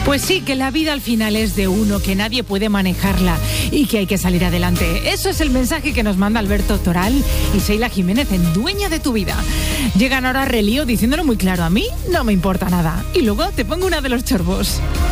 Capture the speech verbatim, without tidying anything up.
Pues sí, que la vida al final es de uno, que nadie puede manejarla y que hay que salir adelante. Eso es el mensaje que nos manda Alberto Toral y Sheila Jiménez en Dueña de tu vida. Llegan ahora a Relío diciéndolo muy claro: a mí no me importa nada. Y luego te pongo una de los chorbos.